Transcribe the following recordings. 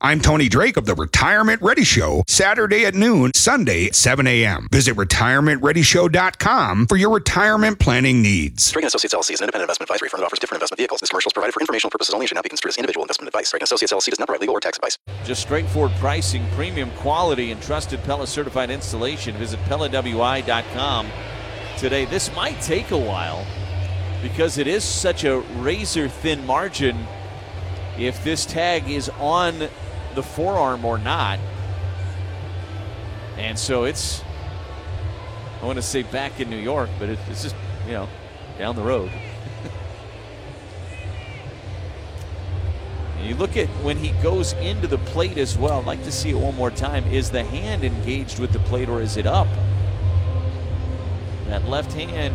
I'm Tony Drake of the Retirement Ready Show, Saturday at noon, Sunday at 7 a.m. Visit retirementreadyshow.com for your retirement planning needs. Drake & Associates LLC is an independent investment advisory firm that offers different investment vehicles. This commercial is provided for informational purposes only and should not be construed as individual investment advice. Drake & Associates LLC does not provide legal or tax advice. Just straightforward pricing, premium quality, and trusted Pella certified installation. Visit PellaWI.com today. This might take a while because it is such a razor-thin margin if this tag is on the forearm or not. And so it's, I want to say back in New York, but it's just, down the road. You look at when he goes into the plate as well. I'd like to see it one more time. Is the hand engaged with the plate or is it up? That left hand,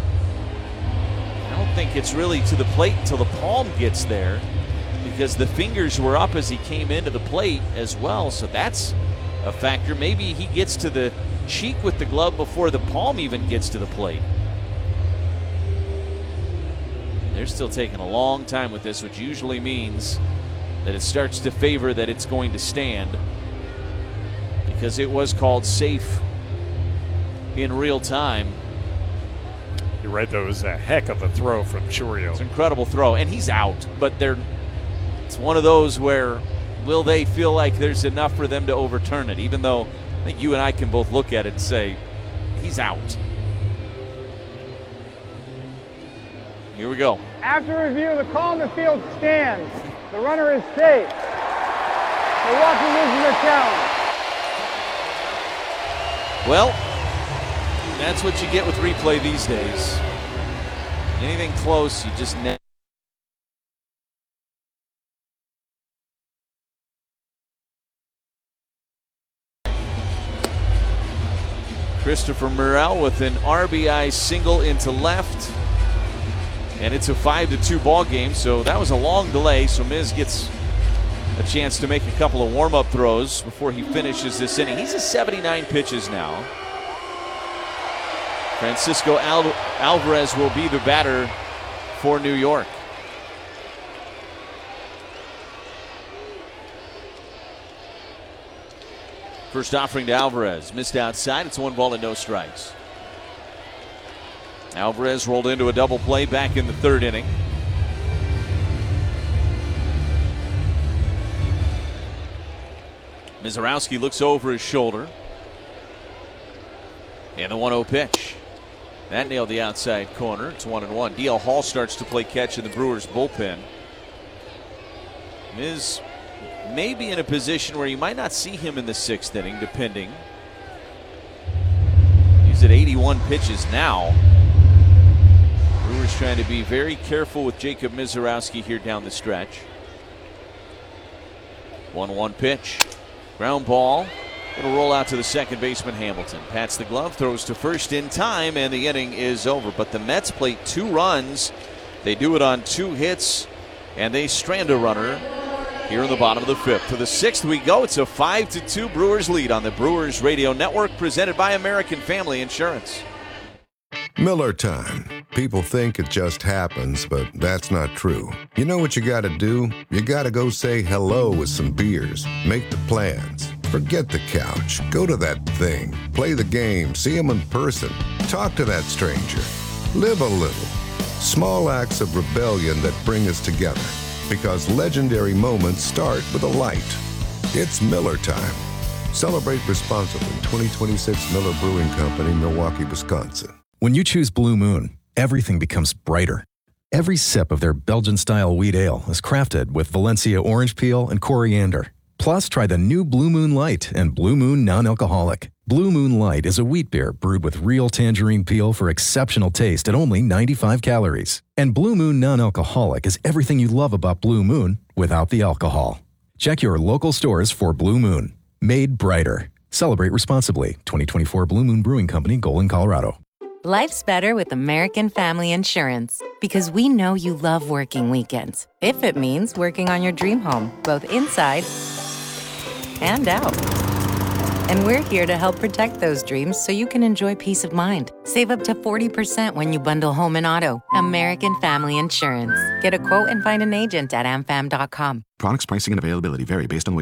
I don't think it's really to the plate until the palm gets there, because the fingers were up as he came into the plate as well. So that's a factor. Maybe he gets to the cheek with the glove before the palm even gets to the plate. They're still taking a long time with this, which usually means that it starts to favor that it's going to stand, because it was called safe in real time. You're right, though. It was a heck of a throw from Chourio. It's an incredible throw, and he's out. But it's one of those where will they feel like there's enough for them to overturn it, even though I think you and I can both look at it and say, he's out. Here we go. After review, the call in the field stands. The runner is safe. Milwaukee loses their challenge. Well, that's what you get with replay these days. Anything close, you just never. Christopher Morel with an RBI single into left. And it's a 5-2 ball game, so that was a long delay. So Miz gets a chance to make a couple of warm-up throws before he finishes this inning. He's at 79 pitches now. Francisco Alvarez will be the batter for New York. First offering to Alvarez, missed outside. It's 1 ball and no strikes. Alvarez rolled into a double play back in the third inning. Mizorowski looks over his shoulder. And the 1-0 pitch. That nailed the outside corner. It's 1-1. D.L. Hall starts to play catch in the Brewers bullpen. Miz may be in a position where you might not see him in the 6th inning, depending. He's at 81 pitches now. Brewers trying to be very careful with Jacob Mizorowski here down the stretch. 1-1 pitch. Ground ball. It'll roll out to the second baseman, Hamilton. Pats the glove, throws to first in time, and the inning is over. But the Mets play 2 runs. They do it on 2 hits, and they strand a runner here in the bottom of the 5th. To the 6th we go. It's a 5-2 Brewers lead on the Brewers Radio Network, presented by American Family Insurance. Miller time. People think it just happens, but that's not true. You know what you gotta do? You gotta go say hello with some beers. Make the plans. Forget the couch. Go to that thing. Play the game. See them in person. Talk to that stranger. Live a little. Small acts of rebellion that bring us together. Because legendary moments start with a light. It's Miller time. Celebrate responsibly. 2026 Miller Brewing Company, Milwaukee, Wisconsin. When you choose Blue Moon, everything becomes brighter. Every sip of their Belgian-style wheat ale is crafted with Valencia orange peel and coriander. Plus, try the new Blue Moon Light and Blue Moon Non-Alcoholic. Blue Moon Light is a wheat beer brewed with real tangerine peel for exceptional taste at only 95 calories. And Blue Moon Non-Alcoholic is everything you love about Blue Moon without the alcohol. Check your local stores for Blue Moon. Made brighter. Celebrate responsibly. 2024 Blue Moon Brewing Company, Golden, Colorado. Life's better with American Family Insurance, because we know you love working weekends, if it means working on your dream home, both inside and out. And we're here to help protect those dreams so you can enjoy peace of mind. Save up to 40% when you bundle home and auto. American Family Insurance. Get a quote and find an agent at amfam.com. Products, pricing, and availability vary based on